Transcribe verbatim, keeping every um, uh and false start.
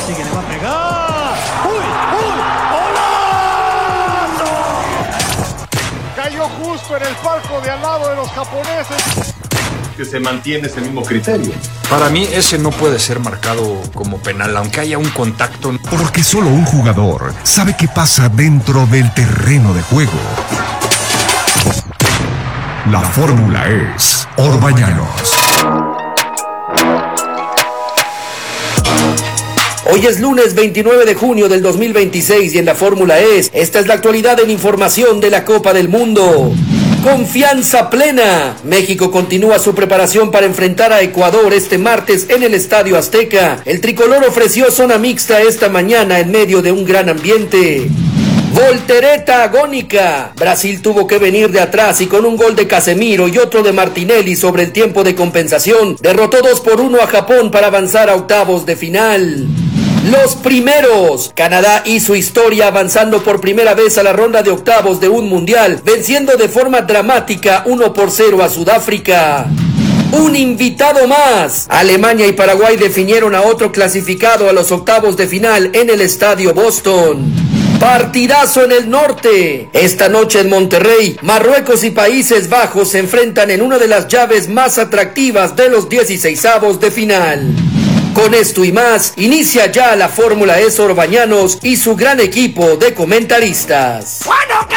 Parece que le va a pegar. ¡Uy! ¡Uy! ¡Golazo! Cayó justo en el palco de al lado de los japoneses. Que se mantiene ese mismo criterio. Para mí ese no puede ser marcado como penal, aunque haya un contacto. Porque solo un jugador sabe qué pasa dentro del terreno de juego. La fórmula es Orbañanos. Hoy es lunes veintinueve de junio del dos mil veintiséis y en la Fórmula E, esta es la actualidad en información de la Copa del Mundo. Confianza plena. México continúa su preparación para enfrentar a Ecuador este martes en el Estadio Azteca. El tricolor ofreció zona mixta esta mañana en medio de un gran ambiente. Voltereta agónica. Brasil tuvo que venir de atrás y con un gol de Casemiro y otro de Martinelli sobre el tiempo de compensación, derrotó dos por uno a Japón para avanzar a octavos de final. Los primeros. Canadá hizo historia avanzando por primera vez a la ronda de octavos de un mundial, venciendo de forma dramática uno por cero a Sudáfrica. Un invitado más. Alemania y Paraguay definieron a otro clasificado a los octavos de final en el Estadio Boston. Partidazo en el norte. Esta noche en Monterrey, Marruecos y Países Bajos se enfrentan en una de las llaves más atractivas de los dieciseisavos de final. Con esto y más, inicia ya la Fórmula E Orbañanos y su gran equipo de comentaristas.